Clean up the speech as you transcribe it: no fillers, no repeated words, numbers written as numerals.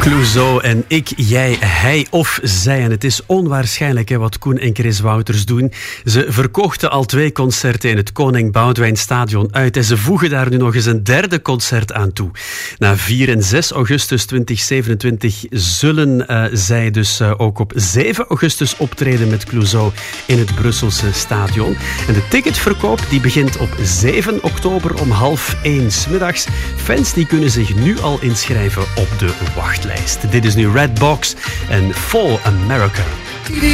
Clouseau en ik, jij, hij of zij. En het is onwaarschijnlijk wat Koen en Chris Wouters doen. Ze verkochten al 2 concerten in het Koning Boudewijn Stadion uit. En ze voegen daar nu nog eens een 3e concert aan toe. Na 4 en 6 augustus 2027 zullen zij dus ook op 7 augustus optreden met Clouseau in het Brusselse stadion. En de ticketverkoop die begint op 7 oktober om 12:30 's middags. Fans die kunnen zich nu al inschrijven op de wachtlijst. Dit is nu Red Box en Fall America.